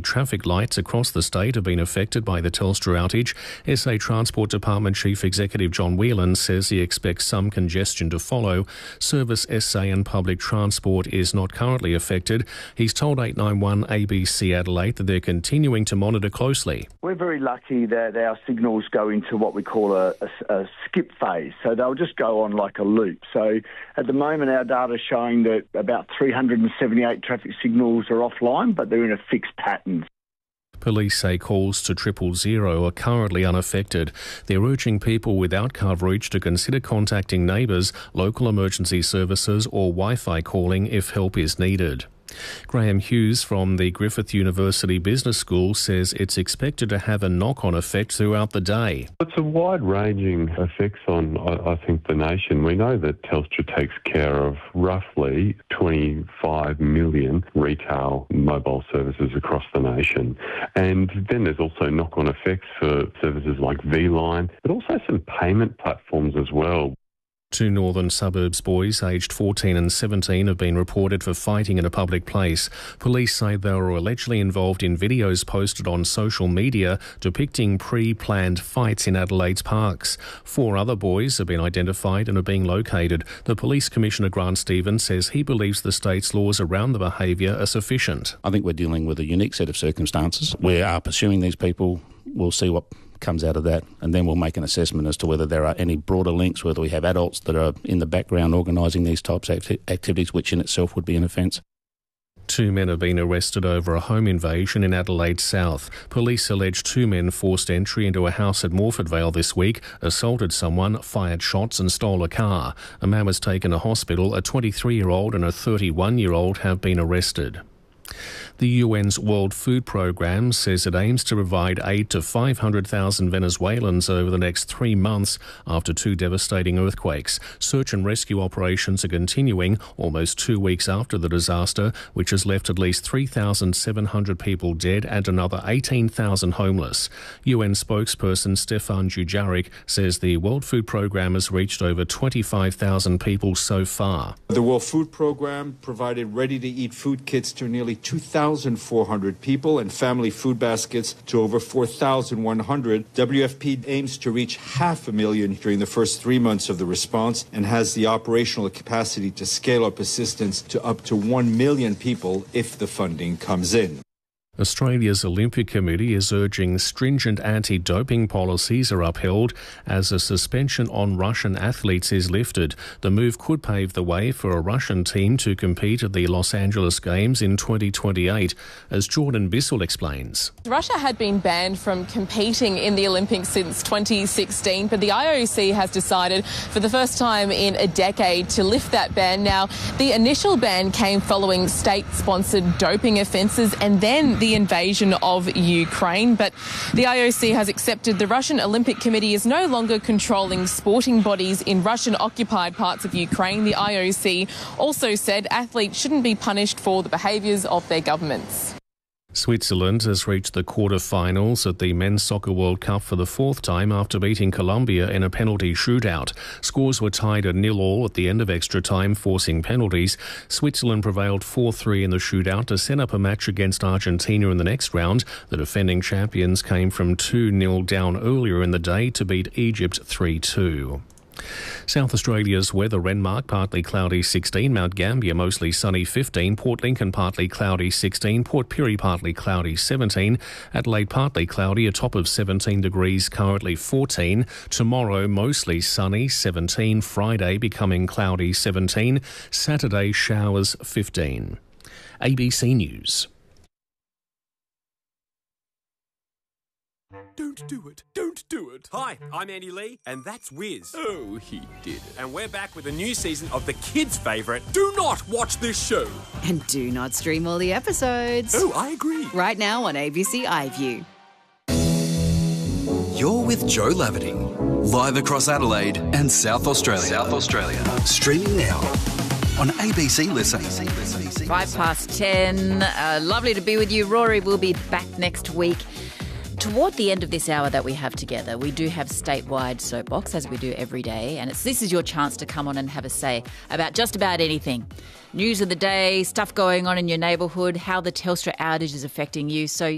traffic lights across the state have been affected by the Telstra outage. SA Transport Department Chief Executive John Whelan says he expects some congestion to follow. Service SA and public transport is not currently affected. He's told 891 ABC Adelaide that they're continuing to monitor closely. We're very lucky that our signals go into what we call a skip phase, so they'll just go on like a loop. So at the moment our data is showing that about 378 traffic signals are offline, but they're in a fixed pattern. Police say calls to 000 are currently unaffected. They're urging people without coverage to consider contacting neighbours, local emergency services or Wi-Fi calling if help is needed. Graham Hughes from the Griffith University Business School says it's expected to have a knock-on effect throughout the day. It's a wide-ranging effects on, I think, the nation. We know that Telstra takes care of roughly 25 million retail mobile services across the nation. And then there's also knock-on effects for services like V-Line, but also some payment platforms as well. Two northern suburbs boys aged 14 and 17 have been reported for fighting in a public place. Police say they were allegedly involved in videos posted on social media depicting pre-planned fights in Adelaide's parks. 4 other boys have been identified and are being located. The Police Commissioner Grant Stevens says he believes the state's laws around the behaviour are sufficient. I think we're dealing with a unique set of circumstances. We are pursuing these people. We'll see what comes out of that, and then we'll make an assessment as to whether there are any broader links, whether we have adults that are in the background organising these types of activities, which in itself would be an offence. 2 men have been arrested over a home invasion in Adelaide South. Police allege 2 men forced entry into a house at Morford Vale this week, assaulted someone, fired shots and stole a car. A man was taken to hospital. A 23-year-old and a 31-year-old have been arrested. The UN's World Food Programme says it aims to provide aid to 500,000 Venezuelans over the next 3 months after 2 devastating earthquakes. Search and rescue operations are continuing almost 2 weeks after the disaster, which has left at least 3,700 people dead and another 18,000 homeless. UN spokesperson Stefan Dujarric says the World Food Programme has reached over 25,000 people so far. The World Food Programme provided ready-to-eat food kits to nearly 2,400 people and family food baskets to over 4,100. WFP aims to reach 500,000 during the first 3 months of the response and has the operational capacity to scale up assistance to up to 1 million people if the funding comes in. Australia's Olympic Committee is urging stringent anti-doping policies are upheld as a suspension on Russian athletes is lifted. The move could pave the way for a Russian team to compete at the Los Angeles Games in 2028, as Jordan Bissell explains. Russia had been banned from competing in the Olympics since 2016, but the IOC has decided for the first time in a decade to lift that ban. Now, the initial ban came following state-sponsored doping offences and then the invasion of Ukraine, but the IOC has accepted the Russian Olympic Committee is no longer controlling sporting bodies in Russian-occupied parts of Ukraine. The IOC also said athletes shouldn't be punished for the behaviours of their governments. Switzerland has reached the quarter-finals at the Men's Soccer World Cup for the 4th time after beating Colombia in a penalty shootout. Scores were tied at 0-0 at the end of extra time, forcing penalties. Switzerland prevailed 4-3 in the shootout to set up a match against Argentina in the next round. The defending champions came from 2-0 down earlier in the day to beat Egypt 3-2. South Australia's weather: Renmark partly cloudy 16, Mount Gambier mostly sunny 15, Port Lincoln partly cloudy 16, Port Pirie partly cloudy 17, Adelaide partly cloudy, a top of 17 degrees, currently 14. Tomorrow mostly sunny 17, Friday becoming cloudy 17, Saturday showers 15. ABC News. Don't do it. Don't do it. Hi, I'm Andy Lee, and that's Wiz. Oh, he did it. And we're back with a new season of the kids' favourite, Do not watch this show. And do not stream all the episodes. Oh, I agree. Right now on ABC iView. You're with Joe Laverty, live across Adelaide and South Australia. Streaming now on ABC Listen. 10:05. Lovely to be with you. Rory will be back next week. Toward the end of this hour that we have together, we do have statewide soapbox, as we do every day, and this is your chance to come on and have a say about just about anything. News of the day, stuff going on in your neighbourhood, how the Telstra outage is affecting you. So